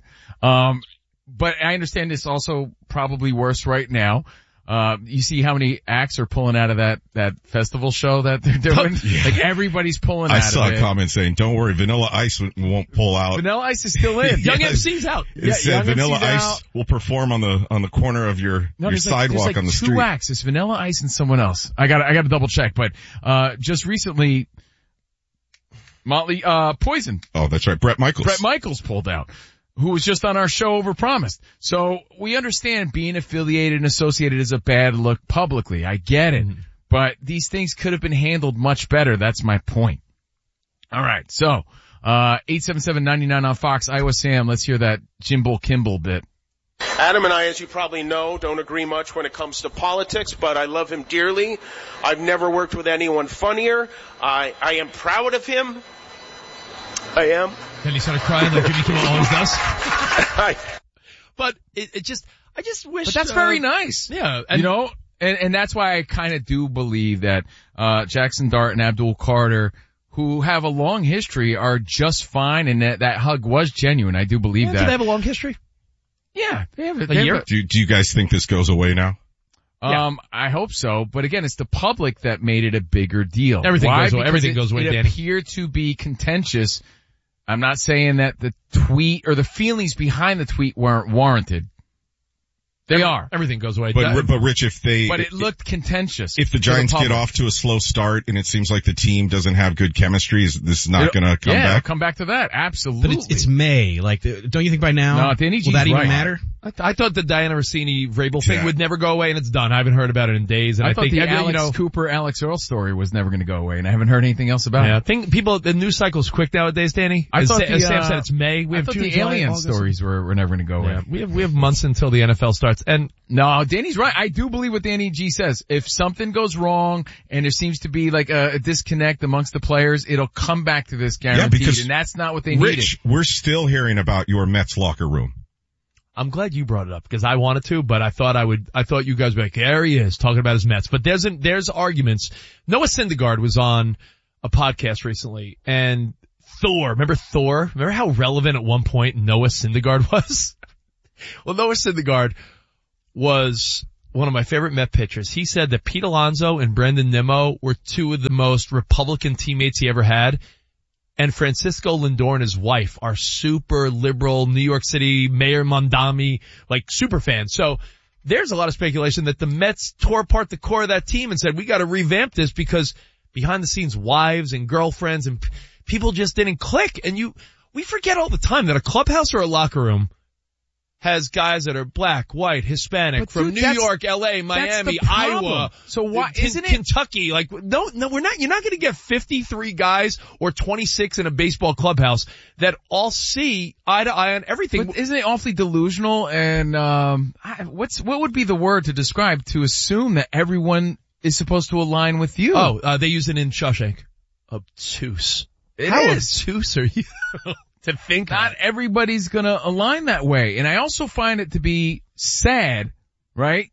But I understand it's also probably worse right now. You see how many acts are pulling out of that festival show that they're doing? Yeah. Like everybody's pulling out of it. I saw a comment saying, don't worry, Vanilla Ice won't pull out. Vanilla Ice is still in. Young MC's out. It said Vanilla Ice will perform on the corner of your sidewalk on the street. Two acts. It's Vanilla Ice and someone else. I gotta double check, but, just recently, Motley, Poison. Oh, that's right. Bret Michaels pulled out, who was just on our show Overpromised. So we understand being affiliated and associated is a bad look publicly. I get it. Mm-hmm. But these things could have been handled much better. That's my point. All right. So, 877-99 on Fox, Iowa Sam. Let's hear that Jimbo Kimball bit. Adam and I, as you probably know, don't agree much when it comes to politics, but I love him dearly. I've never worked with anyone funnier. I am proud of him. I am. Then he started crying like Jimmy Kimmel always does. But I just wish. But that's very nice. Yeah. And, and that's why I kind of do believe that, Jackson Dart and Abdul Carter, who have a long history, are just fine, and that hug was genuine. I do believe that. Do they have a long history? Yeah. They have a year. Do you guys think this goes away now? I hope so. But again, it's the public that made it a bigger deal. Everything goes away, Danny. It appeared to be contentious. I'm not saying that the tweet or the feelings behind the tweet weren't warranted. They are. Everything goes away. But Rich, but it looked contentious. If the Giants get off to a slow start and it seems like the team doesn't have good chemistry, is this not going to come back? Yeah, come back to that. Absolutely. But it's May. Like, don't you think by now? No, Danny G's will that even right. matter? I thought the Diana Rossini Vrabel thing would never go away, and it's done. I haven't heard about it in days. And I thought think the Alex Cooper, Alex Earl story was never going to go away, and I haven't heard anything else about it. I think the news cycle's quick nowadays, Danny. I thought Sam said it's May. I thought the alien stories were never going to go away. We have months until the NFL starts. Mets. And no, Danny's right. I do believe what Danny G says. If something goes wrong and there seems to be like a disconnect amongst the players, it'll come back to this guaranteed. Because and that's not what they needed. Rich, we're still hearing about your Mets locker room. I'm glad you brought it up because I wanted to, but I thought you guys would be like, there he is talking about his Mets. But there's arguments. Noah Syndergaard was on a podcast recently and Thor? Remember how relevant at one point Noah Syndergaard was? Well, Noah Syndergaard was one of my favorite Met pitchers. He said that Pete Alonso and Brendan Nimmo were two of the most Republican teammates he ever had. And Francisco Lindor, his wife, are super liberal New York City Mayor Mondami, like super fans. So there's a lot of speculation that the Mets tore apart the core of that team and said, we got to revamp this because behind the scenes wives and girlfriends and people just didn't click. And we forget all the time that a clubhouse or a locker room has guys that are black, white, Hispanic, from New York, LA, Miami, Iowa. So why isn't it Kentucky? Like, no, you're not going to get 53 guys or 26 in a baseball clubhouse that all see eye to eye on everything. But isn't it awfully delusional? And, what would be the word to describe to assume that everyone is supposed to align with you? They use it in Shawshank. Obtuse. How obtuse are you? To think not everybody's gonna align that way. And I also find it to be sad, right?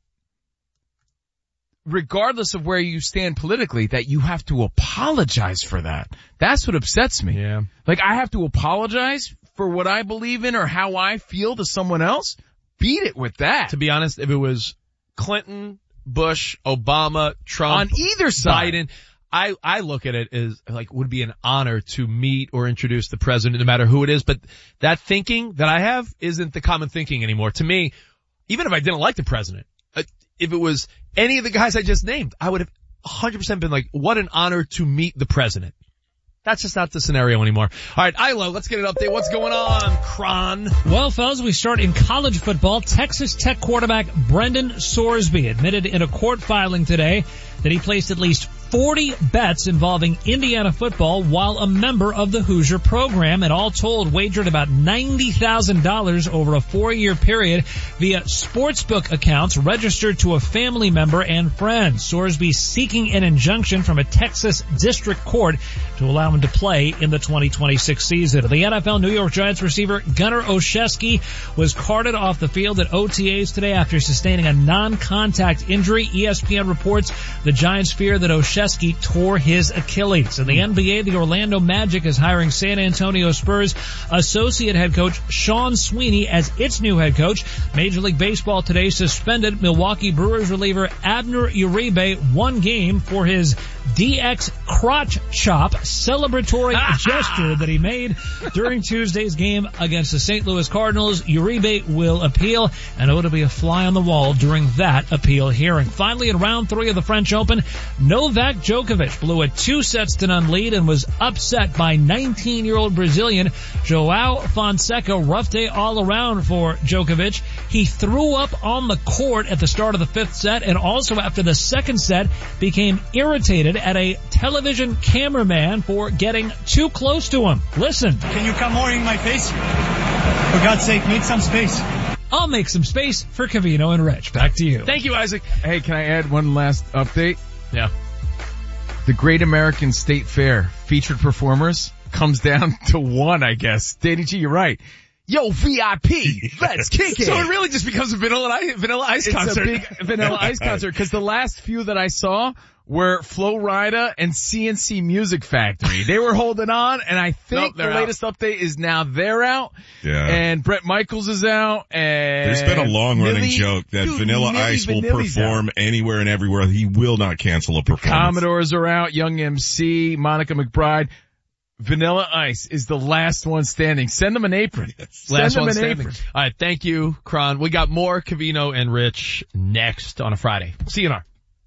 Regardless of where you stand politically, that you have to apologize for that. That's what upsets me. Yeah. Like I have to apologize for what I believe in or how I feel to someone else? Beat it with that. To be honest, if it was Clinton, Bush, Obama, Trump, on either side, Biden, I look at it as like would be an honor to meet or introduce the president no matter who it is, but that thinking that I have isn't the common thinking anymore. To me, even if I didn't like the president, if it was any of the guys I just named, I would have 100% been like, what an honor to meet the president. That's just not the scenario anymore. All right, Ilo, let's get an update. What's going on, Kron? Well, fellas, we start in college football. Texas Tech quarterback Brendan Sorsby admitted in a court filing today that he placed at least 40 bets involving Indiana football while a member of the Hoosier program, and all told wagered about $90,000 over a 4-year period via sportsbook accounts registered to a family member and friends. Sorsby seeking an injunction from a Texas district court to allow him to play in the 2026 season. The NFL New York Giants receiver Gunnar Olszewski was carted off the field at OTAs today after sustaining a non-contact injury. ESPN reports the Giants fear that Olszewski tore his Achilles. In the NBA, the Orlando Magic is hiring San Antonio Spurs associate head coach Sean Sweeney as its new head coach. Major League Baseball today suspended Milwaukee Brewers reliever Abner Uribe 1 game for his DX crotch chop celebratory gesture that he made during Tuesday's game against the St. Louis Cardinals. Uribe will appeal, and it'll be a fly on the wall during that appeal hearing. Finally, in round 3 of the French Open, Novak Djokovic blew a 2-0 lead and was upset by 19-year-old Brazilian João Fonseca. Rough day all around for Djokovic. He threw up on the court at the start of the 5th set, and also after the 2nd set became irritated at a television cameraman for getting too close to him. Listen. Can you come more in my face? For God's sake, make some space. I'll make some space for Covino and Rich. Back to you. Thank you, Isaac. Hey, can I add one last update? Yeah. The Great American State Fair featured performers comes down to 1, I guess. Danny G, you're right. Yo, VIP, let's kick it. So it really just becomes a Vanilla Ice concert. It's a big Vanilla Ice concert, because the last few that I saw were Flo Rida and CNC Music Factory. They were holding on, and I think the latest update is now they're out. Yeah. And Bret Michaels is out, and there's been a long-running joke that Vanilla Ice will perform anywhere and everywhere. He will not cancel a performance. The Commodores are out, Young MC, Monica McBride. Vanilla Ice is the last one standing. Send them an apron. Last one standing. All right, thank you, Kron. We got more Covino and Rich next on a Friday. See you in our.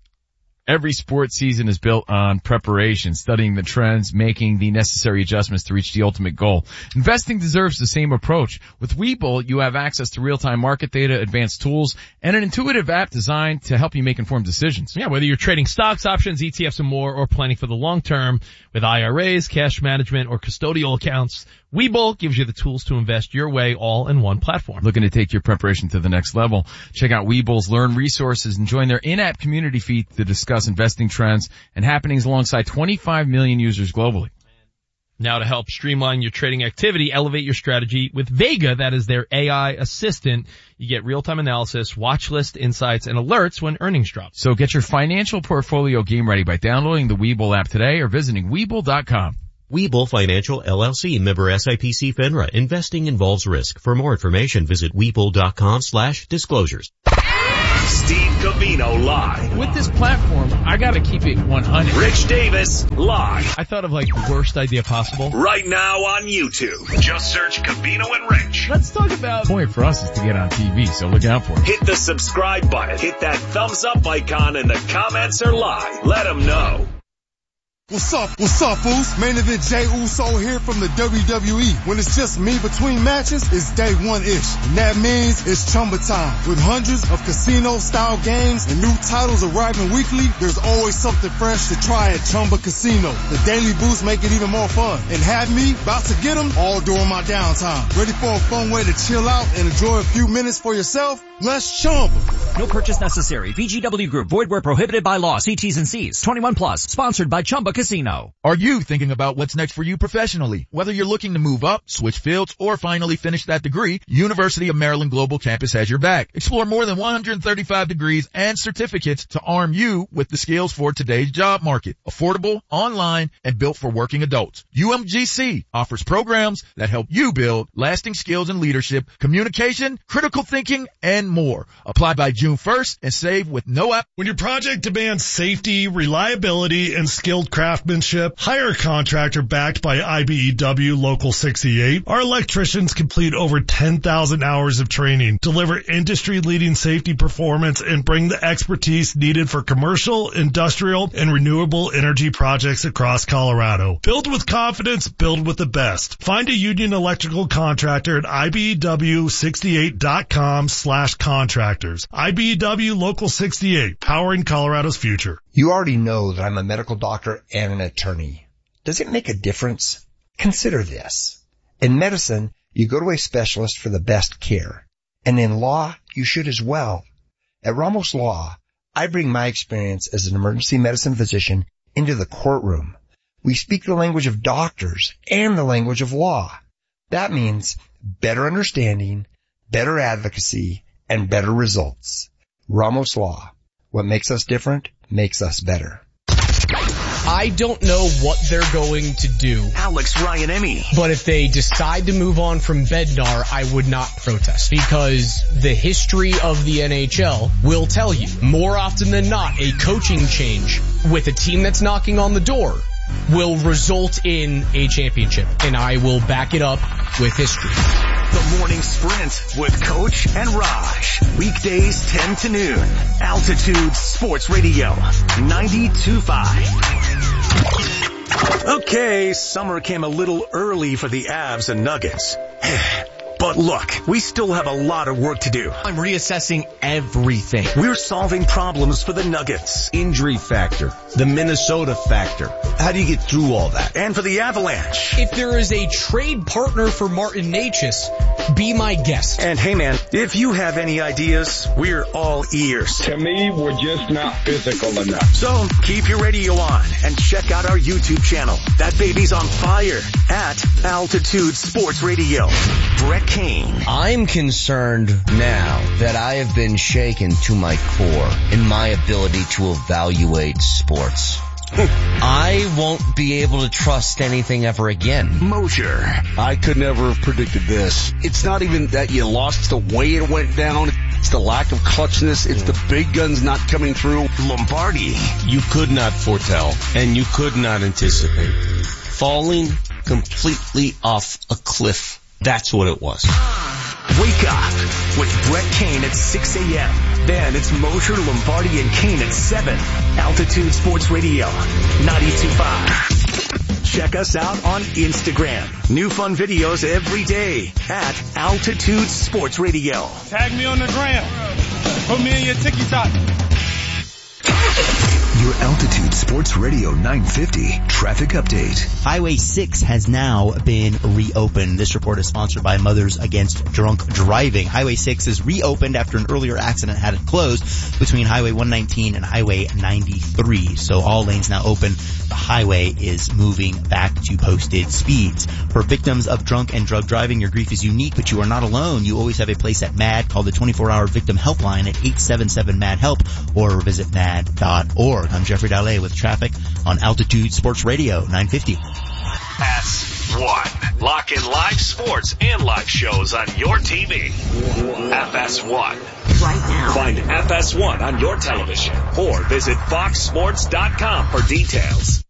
Every sports season is built on preparation, studying the trends, making the necessary adjustments to reach the ultimate goal. Investing deserves the same approach. With Webull, you have access to real-time market data, advanced tools, and an intuitive app designed to help you make informed decisions. Yeah, whether you're trading stocks, options, ETFs, and more, or planning for the long term with IRAs, cash management, or custodial accounts, Webull gives you the tools to invest your way all in one platform. Looking to take your preparation to the next level? Check out Webull's Learn resources and join their in-app community feed to discuss investing trends and happenings alongside 25 million users globally. Now to help streamline your trading activity, elevate your strategy with Vega. That is their AI assistant. You get real-time analysis, watch list insights, and alerts when earnings drop. So get your financial portfolio game ready by downloading the Webull app today or visiting Webull.com. Webull Financial LLC, member SIPC FINRA. Investing involves risk. For more information, visit Webull.com/disclosures. Steve Covino live. With this platform, I gotta keep it 100. Rich Davis live. I thought of like the worst idea possible. Right now on YouTube. Just search Covino and Rich. Let's talk about... The point for us is to get on TV, so look out for it. Hit the subscribe button. Hit that thumbs up icon and the comments are live. Let them know. What's up, fools? Main event Jey Uso here from the WWE. When it's just me between matches, it's day one-ish. And that means it's Chumba time. With hundreds of casino-style games and new titles arriving weekly, there's always something fresh to try at Chumba Casino. The daily boosts make it even more fun. And have me about to get them all during my downtime. Ready for a fun way to chill out and enjoy a few minutes for yourself? Let's Chumba. No purchase necessary. VGW Group. Void where prohibited by law. See T's and C's. 21 plus. Sponsored by Chumba Casino. Are you thinking about what's next for you professionally? Whether you're looking to move up, switch fields, or finally finish that degree, University of Maryland Global Campus has your back. Explore more than 135 degrees and certificates to arm you with the skills for today's job market. Affordable, online, and built for working adults. UMGC offers programs that help you build lasting skills in leadership, communication, critical thinking, and more. Apply by June 1st and save with no app. When your project demands safety, reliability, and skilled craftsmanship, hire a contractor backed by IBEW Local 68. Our electricians complete over 10,000 hours of training, deliver industry-leading safety performance, and bring the expertise needed for commercial, industrial, and renewable energy projects across Colorado. Build with confidence, build with the best. Find a union electrical contractor at IBEW68.com/contractors. IBEW Local 68, powering Colorado's future. You already know that I'm a medical doctor and an attorney. Does it make a difference? Consider this. In medicine, you go to a specialist for the best care. And in law, you should as well. At Ramos Law, I bring my experience as an emergency medicine physician into the courtroom. We speak the language of doctors and the language of law. That means better understanding, better advocacy, and better results. Ramos Law. What makes us different makes us better. I don't know what they're going to do. Alex Ryan-Emmy. But if they decide to move on from Bednar, I would not protest, because the history of the NHL will tell you more often than not a coaching change with a team that's knocking on the door will result in a championship, and I will back it up with history. The Morning Sprint with Coach and Raj. Weekdays 10 to noon. Altitude Sports Radio 92.5. Okay, summer came a little early for the Avs and Nuggets. But look, we still have a lot of work to do. I'm reassessing everything. We're solving problems for the Nuggets. Injury factor, the Minnesota factor. How do you get through all that? And for the Avalanche. If there is a trade partner for Martin Necas, be my guest. And hey man, if you have any ideas, we're all ears. To me, we're just not physical enough. So keep your radio on and check out our YouTube channel. That baby's on fire at Altitude Sports Radio. Brett Kane. I'm concerned now that I have been shaken to my core in my ability to evaluate sports. I won't be able to trust anything ever again. Mosher. I could never have predicted this. It's not even that you lost the way it went down. It's the lack of clutchness. It's the big guns not coming through. Lombardi. You could not foretell, and you could not anticipate. Falling completely off a cliff. That's what it was. Wake up with Brett Kane at 6 a.m. Then it's Mosher, Lombardi, and Kane at 7. Altitude Sports Radio 92.5. Check us out on Instagram. New fun videos every day at Altitude Sports Radio. Tag me on the gram. Put me in your TikTok. Your Altitude Sports Radio 950 traffic update. Highway 6 has now been reopened. This report is sponsored by Mothers Against Drunk Driving. Highway 6 is reopened after an earlier accident had it closed between Highway 119 and Highway 93. So all lanes now open. The highway is moving back to posted speeds. For victims of drunk and drug driving, your grief is unique, but you are not alone. You always have a place at MAD. Call the 24-hour victim helpline at 877-MAD-HELP or visit mad.org. I'm Jeffrey Dalle with traffic on Altitude Sports Radio 950. FS1. Lock in live sports and live shows on your TV. FS1. Right now. Find FS1 on your television or visit foxsports.com for details.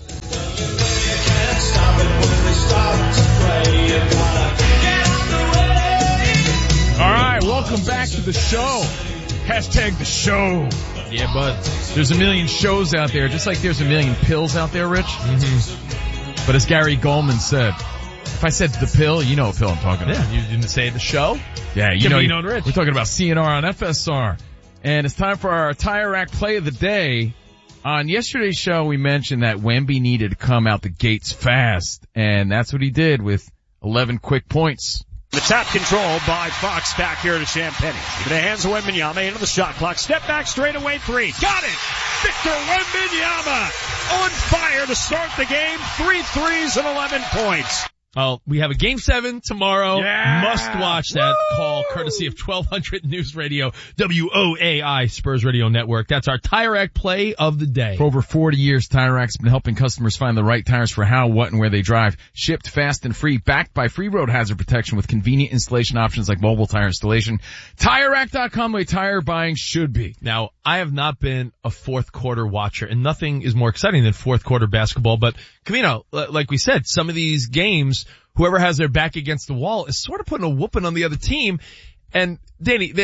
All right, welcome back to the show. Hashtag the show. Yeah, bud. There's a million shows out there, just like there's a million pills out there, Rich. Mm-hmm. But as Gary Goldman said, if I said the pill, you know what pill I'm talking about. Yeah, you didn't say the show? Yeah, you Covino know. and Rich. We're talking about CNR on FSR. And it's time for our Tire Rack play of the day. On yesterday's show, we mentioned that Wemby needed to come out the gates fast, and that's what he did with 11 quick points. The tap control by Fox back here to Champagne. In the hands of Wembanyama into the shot clock. Step back straight away three. Got it! Victor Wembanyama on fire to start the game. 3 threes and 11 points. Oh, we have a Game 7 tomorrow. Yeah. Must watch that call, courtesy of 1200 News Radio, WOAI, Spurs Radio Network. That's our Tire Rack play of the day. For over 40 years, Tire Rack's been helping customers find the right tires for how, what, and where they drive. Shipped fast and free, backed by free road hazard protection with convenient installation options like mobile tire installation. TireRack.com, the way tire buying should be. Now, I have not been a fourth quarter watcher, and nothing is more exciting than fourth quarter basketball, but Covino, like we said, some of these games, whoever has their back against the wall is sort of putting a whooping on the other team. And Danny,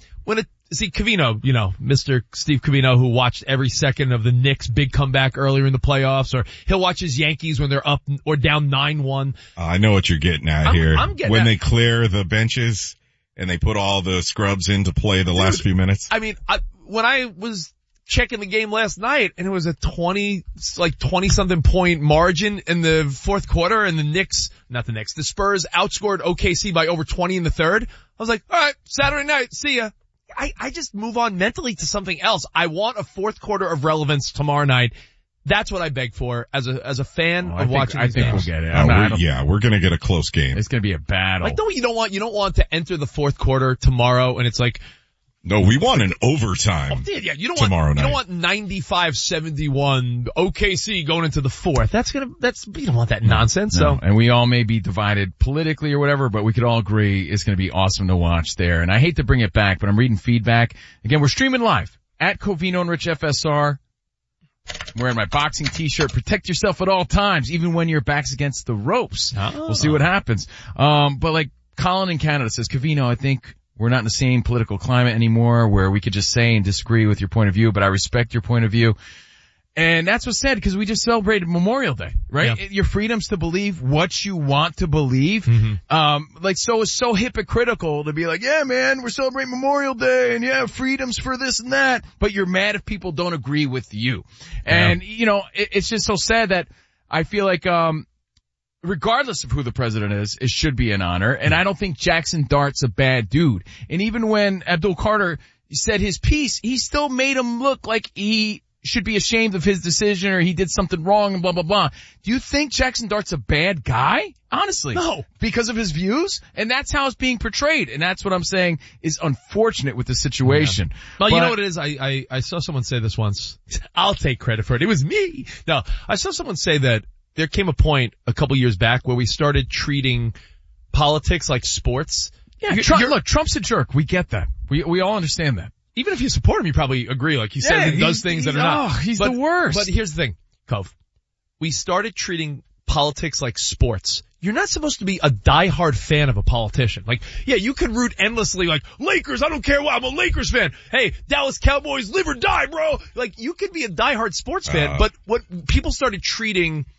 Covino, you know, Mr. Steve Covino, who watched every second of the Knicks' big comeback earlier in the playoffs, or he'll watch his Yankees when they're up or down 9-1. I know what you're getting at here. I'm getting when they clear the benches and they put all the scrubs in to play the last few minutes. I mean, when I was checking the game last night and it was a 20 something point margin in the fourth quarter, and the Spurs outscored OKC by over 20 in the third. I was like, all right, Saturday night, see ya. I just move on mentally to something else. I want a fourth quarter of relevance tomorrow night. That's what I beg for as a fan of watching these games. I think we'll get it. We're gonna get a close game. It's gonna be a battle. Like, you don't want to enter the fourth quarter tomorrow and it's like, no, we want an overtime. Yeah, you don't tomorrow night. You don't want 95-71 OKC going into the fourth. You don't want that nonsense. No. So, and we all may be divided politically or whatever, but we could all agree it's going to be awesome to watch there. And I hate to bring it back, but I'm reading feedback. Again, we're streaming live at Covino and Rich FSR. I'm wearing my boxing t-shirt. Protect yourself at all times, even when your back's against the ropes. Oh. We'll see what happens. But like Colin in Canada says, Covino, I think we're not in the same political climate anymore where we could just say and disagree with your point of view, but I respect your point of view. And that's what's sad because we just celebrated Memorial Day, right? Yeah. Your freedoms to believe what you want to believe. Mm-hmm. It's so hypocritical to be like, yeah, man, we're celebrating Memorial Day and yeah, freedoms for this and that, but you're mad if people don't agree with you. And, you know, it's just so sad that I feel like, regardless of who the president is, it should be an honor. And I don't think Jackson Dart's a bad dude. And even when Abdul Carter said his piece, he still made him look like he should be ashamed of his decision or he did something wrong and blah, blah, blah. Do you think Jackson Dart's a bad guy? Honestly. No. Because of his views? And that's how it's being portrayed. And that's what I'm saying is unfortunate with the situation. Yeah. Well, you know what it is? I saw someone say this once. I'll take credit for it. It was me. No, I saw someone say that there came a point a couple years back where we started treating politics like sports. Yeah, look, Trump's a jerk. We get that. We all understand that. Even if you support him, you probably agree. Like, he says and does things that are not. He's the worst. But here's the thing, Cove. We started treating politics like sports. You're not supposed to be a diehard fan of a politician. Like, yeah, you could root endlessly, like, Lakers, I don't care what, I'm a Lakers fan. Hey, Dallas Cowboys, live or die, bro. Like, you could be a diehard sports fan, but what people started treating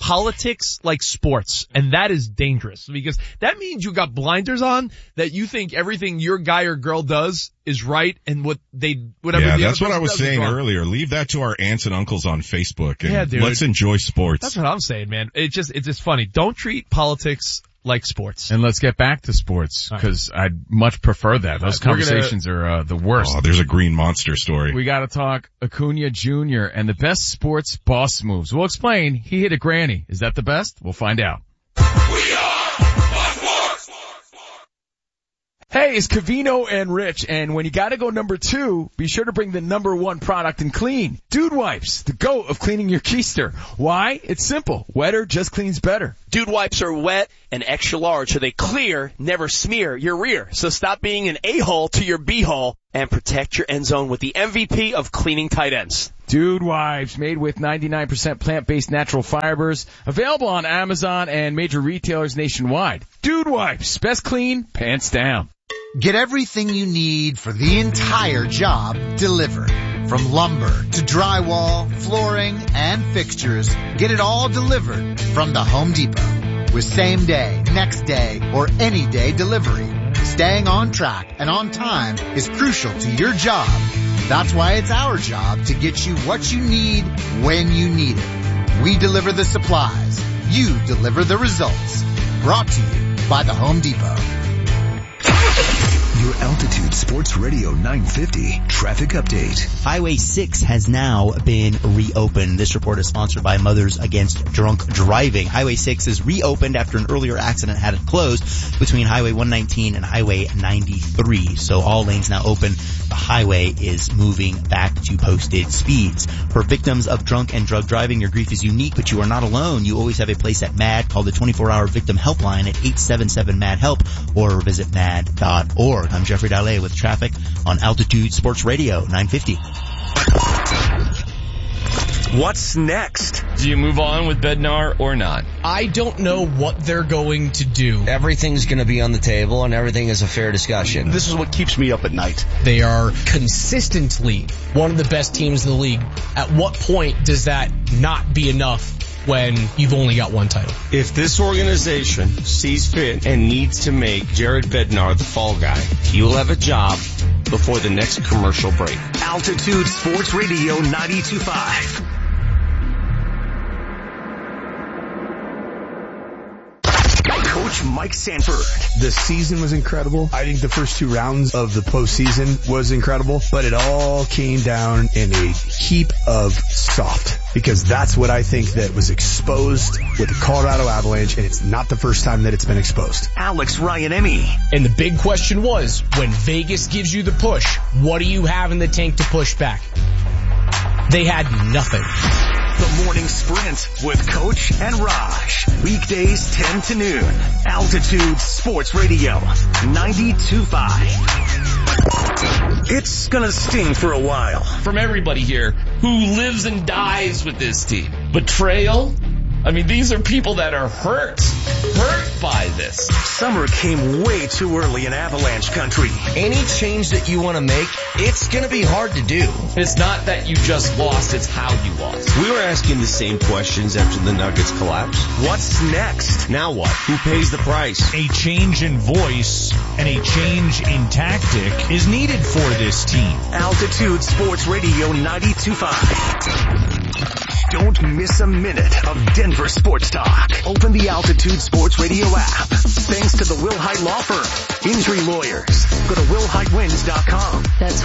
politics like sports, and that is dangerous because that means you got blinders on that you think everything your guy or girl does is right and whatever. Yeah, the that's other what I was person does is saying wrong. earlier. Leave that to our aunts and uncles on Facebook and dude. let's enjoy sports. That's what I'm saying, man. It's just funny. Don't treat politics like sports. And let's get back to sports, because I'd much prefer that. Those conversations are the worst. Oh, there's a Green Monster story. We gotta talk Acuna Jr. and the best sports boss moves. We'll explain. He hit a granny. Is that the best? We'll find out. Hey, it's Covino and Rich, and when you gotta go number 2, be sure to bring the number 1 product in clean. Dude Wipes, the GOAT of cleaning your keister. Why? It's simple. Wetter just cleans better. Dude Wipes are wet and extra large, so they clear, never smear your rear. So stop being an a-hole to your b-hole and protect your end zone with the MVP of cleaning tight ends. Dude Wipes, made with 99% plant-based natural fibers, available on Amazon and major retailers nationwide. Dude Wipes, best clean, pants down. Get everything you need for the entire job delivered. From lumber to drywall, flooring, and fixtures, get it all delivered from the Home Depot. With same day, next day, or any day delivery, staying on track and on time is crucial to your job. That's why it's our job to get you what you need when you need it. We deliver the supplies. You deliver the results. Brought to you by the Home Depot. Your Altitude Sports Radio 950 traffic update. Highway 6 has now been reopened. This report is sponsored by Mothers Against Drunk Driving. Highway 6 is reopened after an earlier accident had it closed between Highway 119 and Highway 93. So all lanes now open. The highway is moving back to posted speeds. For victims of drunk and drug driving, your grief is unique, but you are not alone. You always have a place at MAD. Call the 24-hour victim helpline at 877-MAD-HELP or visit mad.org. I'm Jeffrey Dalle with traffic on Altitude Sports Radio 950. What's next? Do you move on with Bednar or not? I don't know what they're going to do. Everything's going to be on the table and everything is a fair discussion. This is what keeps me up at night. They are consistently one of the best teams in the league. At what point does that not be enough when you've only got one title? If this organization sees fit and needs to make Jared Bednar the fall guy, he will have a job before the next commercial break. Altitude Sports Radio 92.5. Coach Mike Sanford. The season was incredible. I think the first 2 rounds of the postseason was incredible, but it all came down in a heap of soft, because that's what I think that was exposed with the Colorado Avalanche, and it's not the first time that it's been exposed. Alex Ryan-Emmy. And the big question was, when Vegas gives you the push, what do you have in the tank to push back? They had nothing. The Morning Sprint with Coach and Raj. Weekdays 10 to noon. Altitude Sports Radio 92.5. It's gonna sting for a while. From everybody here who lives and dies with this team. Betrayal? I mean, these are people that are hurt by this. Summer came way too early in Avalanche country. Any change that you want to make, it's going to be hard to do. It's not that you just lost, it's how you lost. We were asking the same questions after the Nuggets collapsed. What's next? Now what? Who pays the price? A change in voice and a change in tactic is needed for this team. Altitude Sports Radio 92.5. Don't miss a minute of Denver sports talk. Open the Altitude Sports Radio app. Thanks to the Will Hyde Law Firm. Injury lawyers. Go to WillHydeWins.com. That's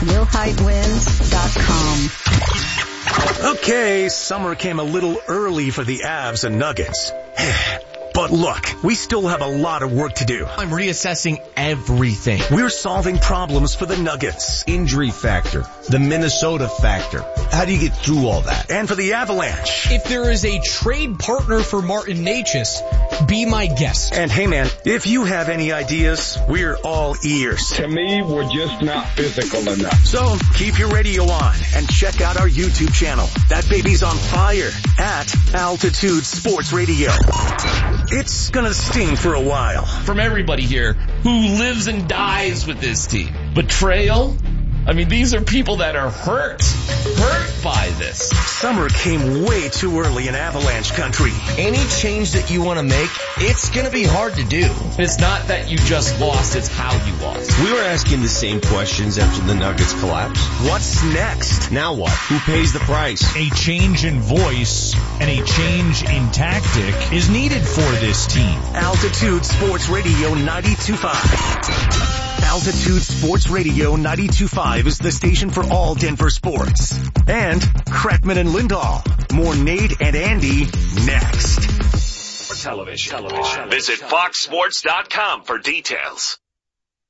WillHydeWins.com. Okay, summer came a little early for the Avs and Nuggets. But look, we still have a lot of work to do. I'm reassessing everything. We're solving problems for the Nuggets. Injury factor. The Minnesota factor. How do you get through all that? And for the Avalanche. If there is a trade partner for Martin Necas, be my guest. And hey man, if you have any ideas, we're all ears. To me, we're just not physical enough. So keep your radio on and check out our YouTube channel. That baby's on fire at Altitude Sports Radio. It's gonna sting for a while. From everybody here who lives and dies with this team. Betrayal? I mean, these are people that are hurt defy this. Summer came way too early in Avalanche country. Any change that you want to make, it's going to be hard to do. It's not that you just lost, it's how you lost. We were asking the same questions after the Nuggets collapsed. What's next? Now what? Who pays the price? A change in voice and a change in tactic is needed for this team. Altitude Sports Radio 92.5. Altitude Sports Radio 92.5 is the station for all Denver sports. And Kreckman and Lindahl. More Nate and Andy next. For television. Visit foxsports.com for details.